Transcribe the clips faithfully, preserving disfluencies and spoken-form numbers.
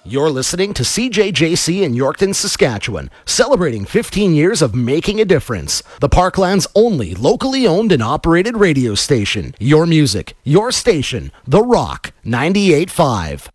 You're listening to C J J C in Yorkton, Saskatchewan, celebrating fifteen years of making a difference. The Parkland's only locally owned and operated radio station. Your music, your station, The Rock, ninety-eight point five.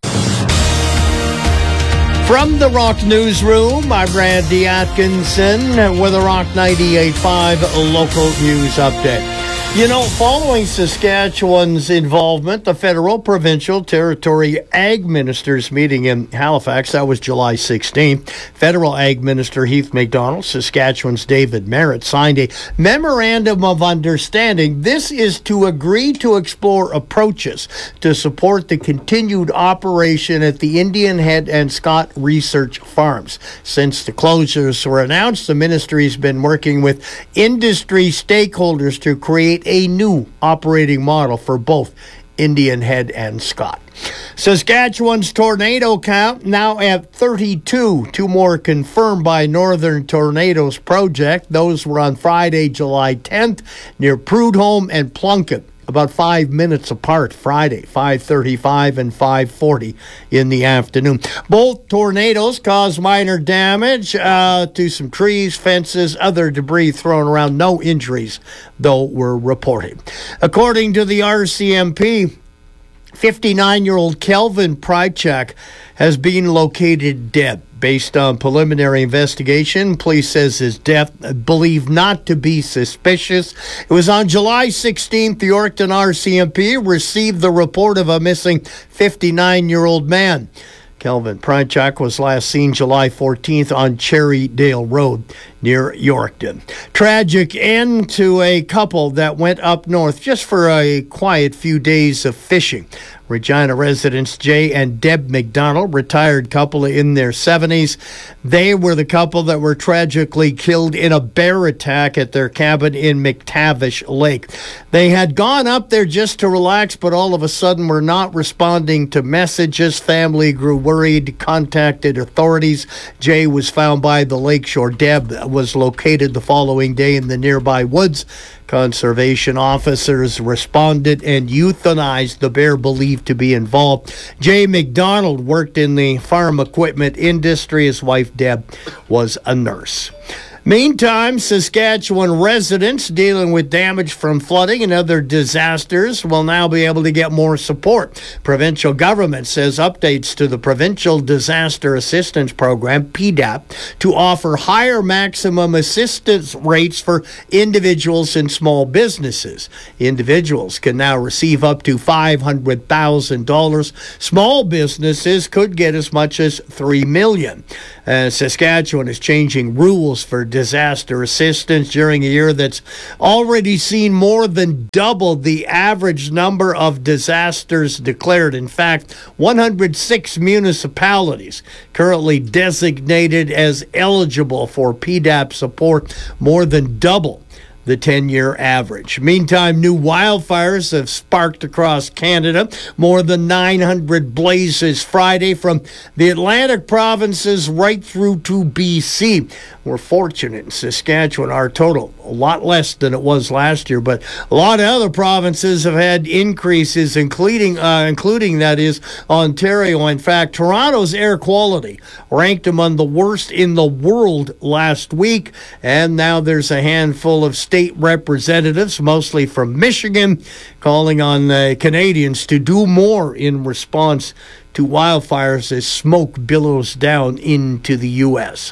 From the Rock Newsroom, I'm Randy Atkinson with a Rock ninety-eight point five local news update. You know, following Saskatchewan's involvement, the federal, provincial, territory ag ministers meeting in Halifax, that was July sixteenth, federal ag minister Heath MacDonald, Saskatchewan's David Merritt signed a memorandum of understanding. This is to agree to explore approaches to support the continued operation at the Indian Head and Scott Research Farms. Since the closures were announced, the ministry's been working with industry stakeholders to create a new operating model for both Indian Head and Scott. Saskatchewan's tornado count now at thirty-two. Two more confirmed by Northern Tornadoes Project. Those were on Friday, July tenth, near Prudhomme and Plunkett. About five minutes apart, Friday, five thirty-five and five forty in the afternoon. Both tornadoes caused minor damage uh, to some trees, fences, other debris thrown around. No injuries, though, were reported. According to the R C M P, fifty-nine-year-old Kelvin Prychak has been located dead. Based on preliminary investigation, police says his death believed not to be suspicious. It was on July sixteenth, the Yorkton R C M P received the report of a missing fifty-nine-year-old man. Kelvin Prychak was last seen July fourteenth on Cherrydale Road near Yorkton. Tragic end to a couple that went up north just for a quiet few days of fishing. Regina residents Jay and Deb McDonald, retired couple in their seventies. They were the couple that were tragically killed in a bear attack at their cabin in McTavish Lake. They had gone up there just to relax, but all of a sudden were not responding to messages. Family grew worried, contacted authorities. Jay was found by the lakeshore. Deb was located the following day in the nearby woods. Conservation officers responded and euthanized the bear believed to be involved. Jay McDonald worked in the farm equipment industry. His wife, Deb, was a nurse. Meantime, Saskatchewan residents dealing with damage from flooding and other disasters will now be able to get more support. Provincial government says updates to the Provincial Disaster Assistance Program, P D A P, to offer higher maximum assistance rates for individuals and small businesses. Individuals can now receive up to five hundred thousand dollars. Small businesses could get as much as three million dollars. Uh, Saskatchewan is changing rules for disaster assistance during a year that's already seen more than double the average number of disasters declared. In fact, one hundred six municipalities currently designated as eligible for P D A P support, more than double the ten-year average. Meantime, new wildfires have sparked across Canada. More than nine hundred blazes Friday from the Atlantic provinces right through to B C. We're fortunate in Saskatchewan. Our total, a lot less than it was last year, but a lot of other provinces have had increases, including, uh, including that is, Ontario. In fact, Toronto's air quality ranked among the worst in the world last week, and now there's a handful of state representatives, mostly from Michigan, calling on uh, Canadians to do more in response to wildfires as smoke billows down into the U S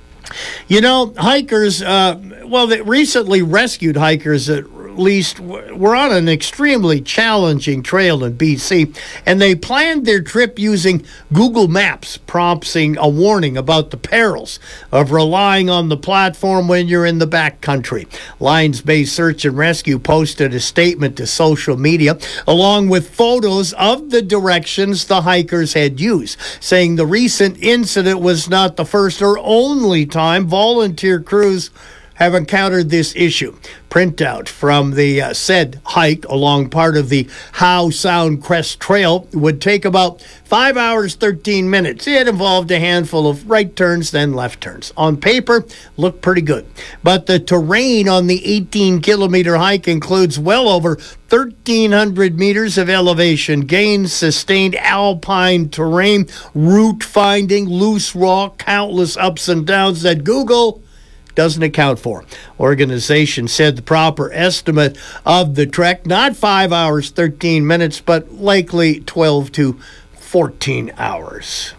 You know, hikers, uh, well, they recently rescued hikers at least were on an extremely challenging trail in B C, and they planned their trip using Google Maps, prompting a warning about the perils of relying on the platform when you're in the backcountry. Lions-based Search and Rescue posted a statement to social media along with photos of the directions the hikers had used, saying the recent incident was not the first or only time volunteer crews have encountered this issue. Printout from the uh, said hike along part of the Howe Sound Crest Trail would take about five hours, thirteen minutes. It involved a handful of right turns, then left turns. On paper, looked pretty good. But the terrain on the eighteen-kilometer hike includes well over thirteen hundred meters of elevation gains, sustained alpine terrain, route finding, loose rock, countless ups and downs that Google doesn't account for. Organization said the proper estimate of the trek, not five hours, thirteen minutes, but likely twelve to fourteen hours.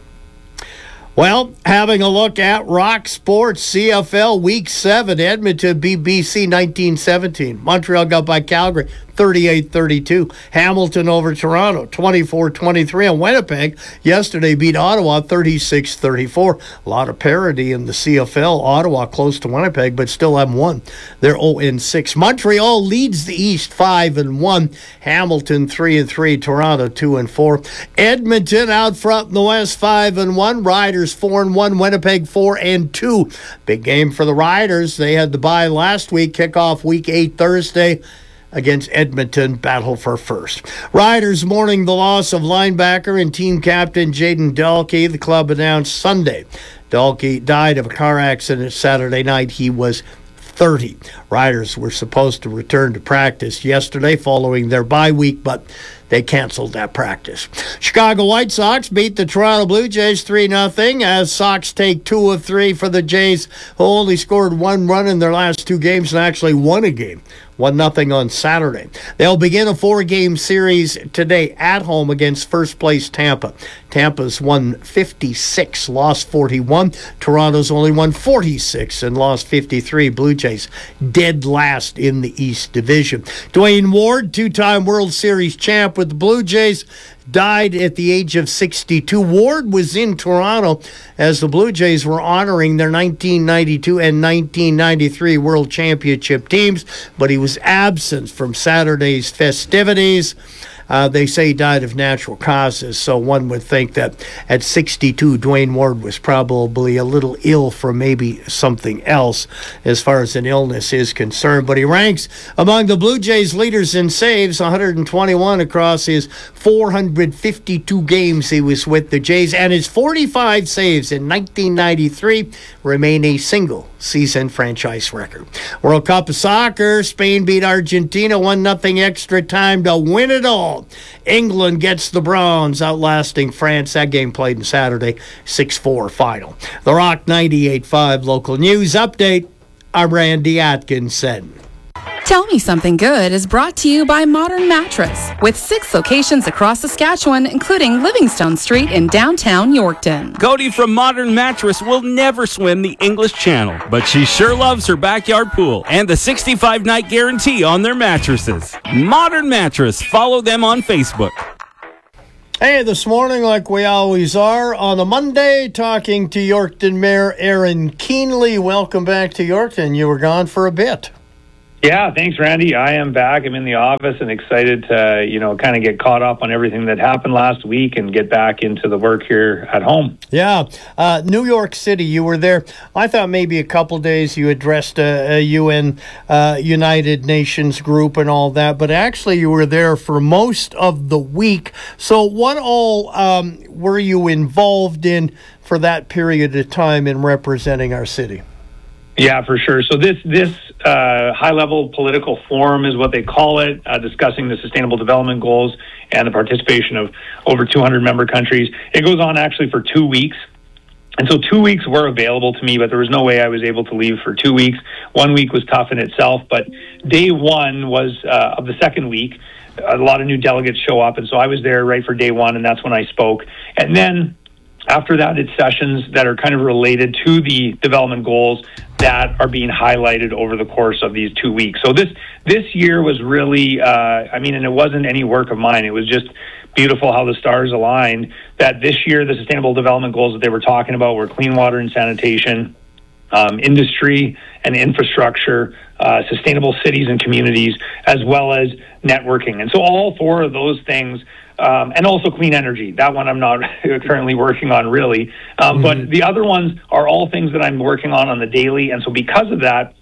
Well, having a look at Rock Sports, C F L Week seven, Edmonton beat B C nineteen seventeen. Montreal got by Calgary thirty-eight thirty-two. Hamilton over Toronto twenty-four twenty-three. And Winnipeg yesterday beat Ottawa thirty-six thirty-four. A lot of parity in the C F L. Ottawa close to Winnipeg, but still haven't won. They're oh and six. Montreal leads the East five and one. Hamilton three and three. Toronto two and four. Edmonton out front in the West five and one. Riders four and one. Winnipeg four and two. Big game for the Riders. They had the bye last week. Kickoff week eight Thursday against Edmonton, battle for first. Riders mourning the loss of linebacker and team captain Jaden Dalkey. The club announced Sunday Dalkey died of a car accident Saturday night. He was thirty. Riders were supposed to return to practice yesterday following their bye week, but they canceled that practice. Chicago White Sox beat the Toronto Blue Jays three nothing as Sox take two of three for the Jays, who only scored one run in their last two games and actually won a game. one nothing on Saturday. They'll begin a four-game series today at home against first-place Tampa. Tampa's won fifty-six, lost forty-one. Toronto's only won forty-six and lost fifty-three. Blue Jays dead last in the East Division. Dwayne Ward, two-time World Series champ with the Blue Jays, died at the age of sixty-two. Ward was in Toronto as the Blue Jays were honoring their nineteen ninety-two and nineteen ninety-three World Championship teams, but he was absent from Saturday's festivities. Uh, they say he died of natural causes, so one would think that at sixty-two, Dwayne Ward was probably a little ill from maybe something else as far as an illness is concerned. But he ranks among the Blue Jays leaders in saves, one hundred twenty-one across his four hundred fifty-two games he was with the Jays, and his forty-five saves in nineteen ninety-three remain a single season franchise record. World Cup of Soccer, Spain beat Argentina one nothing extra time to win it all. England gets the bronze, outlasting France. That game played on Saturday, six four final. The Rock ninety-eight point five local news update. I'm Randy Atkinson. Tell Me Something Good is brought to you by Modern Mattress, with six locations across Saskatchewan, including Livingstone Street in downtown Yorkton. Cody from Modern Mattress will never swim the English Channel, but she sure loves her backyard pool and the sixty-five night guarantee on their mattresses. Modern Mattress. Follow them on Facebook. Hey, this morning, like we always are, on a Monday, talking to Yorkton Mayor Aaron Keenley. Welcome back to Yorkton. You were gone for a bit. Yeah, thanks, Randy. I am back. I'm in the office and excited to, you know, kind of get caught up on everything that happened last week and get back into the work here at home. Yeah. Uh, New York City, you were there. I thought maybe a couple days you addressed a, a U N uh, United Nations group and all that, but actually you were there for most of the week. So what all um, were you involved in for that period of time in representing our city? Yeah, for sure. So this this uh, high-level political forum is what they call it, uh, discussing the Sustainable Development Goals and the participation of over two hundred member countries. It goes on actually for two weeks. And so two weeks were available to me, but there was no way I was able to leave for two weeks. One week was tough in itself, but day one was uh, of the second week. A lot of new delegates show up, and so I was there right for day one, and that's when I spoke. And then after that, it's sessions that are kind of related to the development goals that are being highlighted over the course of these two weeks. So this this year was really, uh, I mean, and it wasn't any work of mine. It was just beautiful how the stars aligned, that this year the Sustainable Development Goals that they were talking about were clean water and sanitation, um, industry and infrastructure, uh, sustainable cities and communities, as well as networking. And so all four of those things, Um, and also clean energy. That one I'm not currently working on, really. Um, mm-hmm. But the other ones are all things that I'm working on on the daily. And so because of that,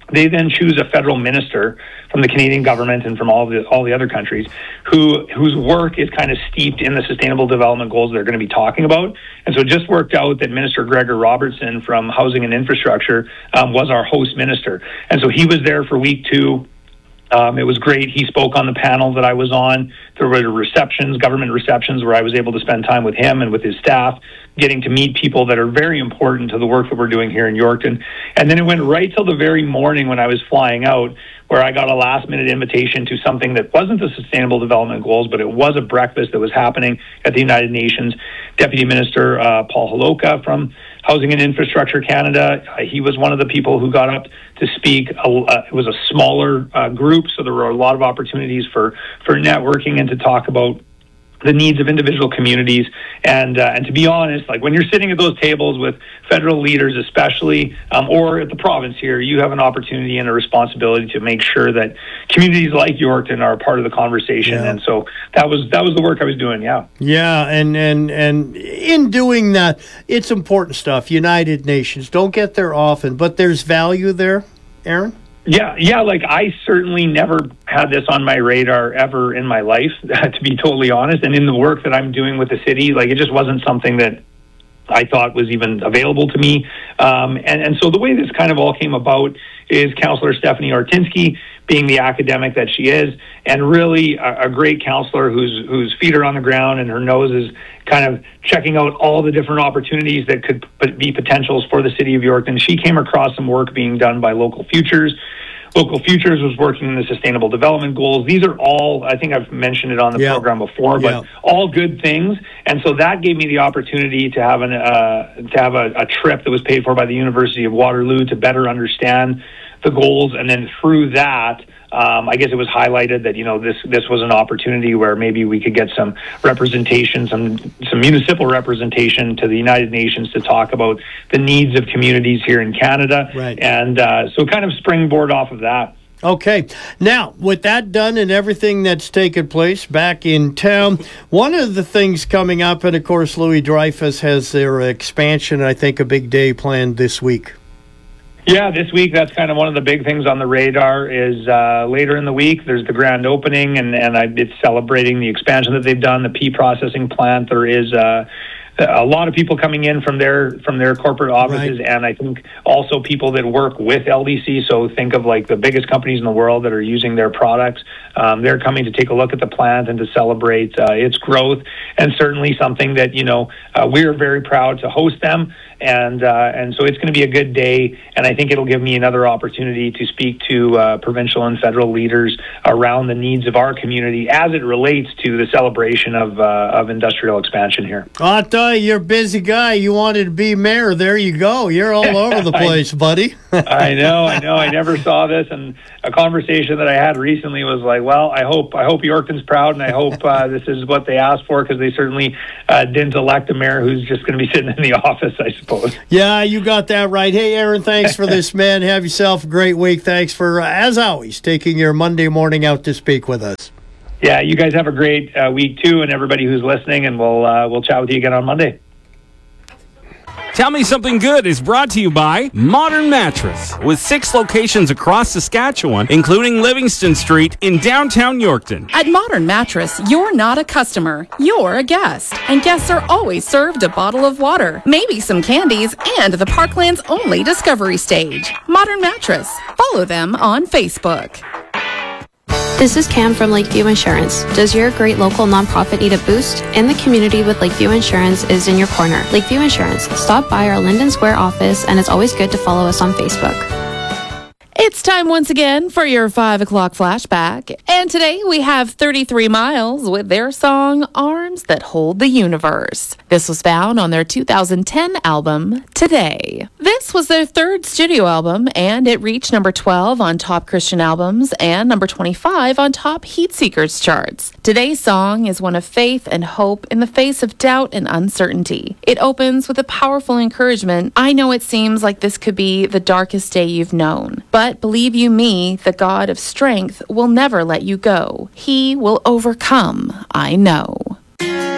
They then choose a federal minister from the Canadian government and from all the all the other countries who whose work is kind of steeped in the sustainable development goals they're going to be talking about. And so it just worked out that Minister Gregor Robertson from Housing and Infrastructure um, was our host minister. And so he was there for week two. Um, it was great. He spoke on the panel that I was on. There were receptions, government receptions, where I was able to spend time with him and with his staff, getting to meet people that are very important to the work that we're doing here in Yorkton. And then it went right till the very morning when I was flying out, where I got a last-minute invitation to something that wasn't the Sustainable Development Goals, but it was a breakfast that was happening at the United Nations. Deputy Minister uh, Paul Holoka from Housing and Infrastructure Canada, uh, he was one of the people who got up to speak. Uh, it was a smaller uh, group, so there were a lot of opportunities for, for networking and to talk about the needs of individual communities. And uh, and to be honest, like when you're sitting at those tables with federal leaders especially, um, or at the province here, you have an opportunity and a responsibility to make sure that communities like Yorkton are a part of the conversation. Yeah. And so that was that was the work I was doing, yeah. Yeah, and, and, and in doing that, it's important stuff. United Nations, don't get there often, but there's value there, Aaron? Yeah, yeah, like I certainly never had this on my radar ever in my life, to be totally honest. And in the work that I'm doing with the city, like it just wasn't something that I thought was even available to me. Um, and, and so the way this kind of all came about is Councillor Stephanie Ortinsky, being the academic that she is, and really a, a great councillor whose whose feet are on the ground and her nose is kind of checking out all the different opportunities that could be potentials for the city of Yorkton. She came across some work being done by Local Futures. Local Futures was working in the Sustainable Development Goals. These are all, I think I've mentioned it on the yeah. program before, but yeah. all good things. And so that gave me the opportunity to have an uh, to have a, a trip that was paid for by the University of Waterloo to better understand the goals. And then through that, Um, I guess it was highlighted that, you know, this this was an opportunity where maybe we could get some representation, some some municipal representation to the United Nations to talk about the needs of communities here in Canada. Right. And uh, so kind of springboard off of that. Okay. Now, with that done and everything that's taken place back in town, one of the things coming up, and of course, Louis Dreyfus has their expansion, I think a big day planned this week. Yeah, this week, that's kind of one of the big things on the radar is uh, later in the week, there's the grand opening, and, and I, it's celebrating the expansion that they've done, the pea processing plant. There is uh, a lot of people coming in from their from their corporate offices, right. And I think also people that work with L D C, so think of like the biggest companies in the world that are using their products. Um, they're coming to take a look at the plant and to celebrate uh, its growth, and certainly something that, you know, uh, we're very proud to host them. And uh, and so it's going to be a good day, and I think it'll give me another opportunity to speak to uh, provincial and federal leaders around the needs of our community as it relates to the celebration of uh, of industrial expansion here. I'll tell you, you're a busy guy. You wanted to be mayor. There you go. You're all over the place, I, buddy. I know, I know. I never saw this, and a conversation that I had recently was like, well, I hope I hope Yorkton's proud, and I hope uh, this is what they asked for, because they certainly uh, didn't elect a mayor who's just going to be sitting in the office, I suppose. Yeah, you got that right. Hey, Aaron, thanks for this, man. Have yourself a great week. Thanks for, uh, as always, taking your Monday morning out to speak with us. Yeah, you guys have a great uh, week, too, and everybody who's listening, and we'll uh, we'll chat with you again on Monday. Tell Me Something Good is brought to you by Modern Mattress, with six locations across Saskatchewan, including Livingston Street in downtown Yorkton. At Modern Mattress, you're not a customer, you're a guest. And guests are always served a bottle of water, maybe some candies, and the Parkland's only discovery stage. Modern Mattress. Follow them on Facebook. This is Cam from Lakeview Insurance. Does your great local nonprofit need a boost? In the community with Lakeview Insurance is in your corner. Lakeview Insurance. Stop by our Linden Square office, and it's always good to follow us on Facebook. It's time once again for your five o'clock flashback. And today we have thirty-three miles with their song, Arms That Hold the Universe. This was found on their two thousand ten album, Today. This was their third studio album, and it reached number twelve on Top Christian Albums and number twenty-five on Top Heatseekers charts. Today's song is one of faith and hope in the face of doubt and uncertainty. It opens with a powerful encouragement. I know it seems like this could be the darkest day you've known, but But believe you me, the God of strength will never let you go. He will overcome, I know.